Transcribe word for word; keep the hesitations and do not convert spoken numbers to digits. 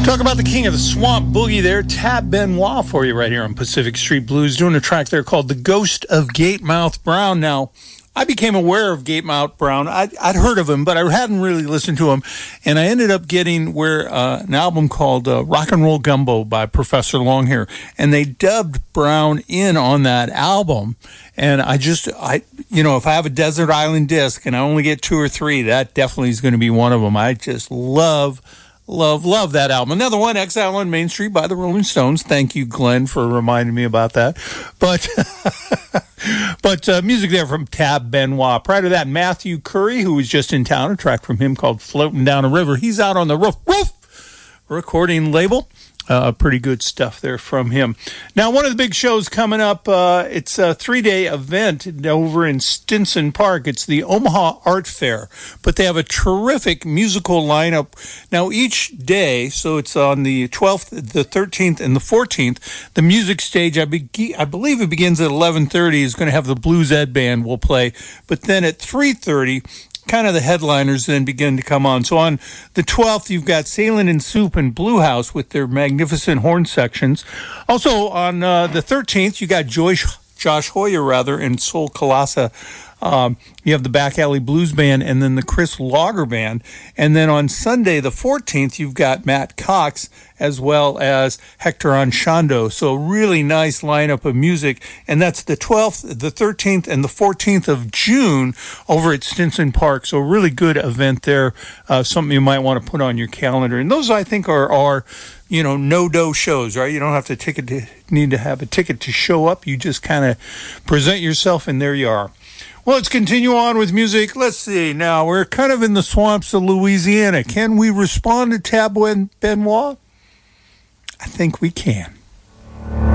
Talk about the king of the swamp boogie there, Tab Benoit, for you right here on Pacific Street Blues, doing a track there called The Ghost of Gatemouth Brown. Now, I became aware of Gatemouth Brown. I'd, I'd heard of him, but I hadn't really listened to him. And I ended up getting where uh, an album called uh, Rock and Roll Gumbo by Professor Longhair. And they dubbed Brown in on that album. And I just, I, you know, if I have a Desert Island disc and I only get two or three, that definitely is going to be one of them. I just love Love, love that album. Another one, Exile on Main Street by the Rolling Stones. Thank you, Glenn, for reminding me about that. But but uh, music there from Tab Benoit. Prior to that, Matthew Curry, who was just in town, a track from him called Floating Down a River. He's out on the Roof Roof recording label. Uh, pretty good stuff there from him. Now, one of the big shows coming up, uh, it's a three-day event over in Stinson Park. It's the Omaha Art Fair, but they have a terrific musical lineup. Now, each day, so it's on the twelfth, the thirteenth, and the fourteenth, the music stage, I, be- I believe it begins at eleven thirty, is going to have the Blues Ed Band will play, but then at three thirty, kind of the headliners then begin to come on. So on the twelfth, you've got Sailing and Soup and Blue House with their magnificent horn sections. Also on uh, the thirteenth, you got Josh, Josh Hoyer, rather, and Soul Colassa. Um, you have the Back Alley Blues Band and then the Chris Lager Band. And then on Sunday, the fourteenth, you've got Matt Cox as well as Hector Anchondo. So really nice lineup of music. And that's the twelfth, the thirteenth, and the fourteenth of June over at Stinson Park. So really good event there. Uh, something you might want to put on your calendar. And those, I think, are, are you know, no-do shows, right? You don't have to ticket to, need to have a ticket to show up. You just kind of present yourself, and there you are. Well, let's continue on with music. Let's see. Now, we're kind of in the swamps of Louisiana. Can we respond to Tab Benoit? I think we can.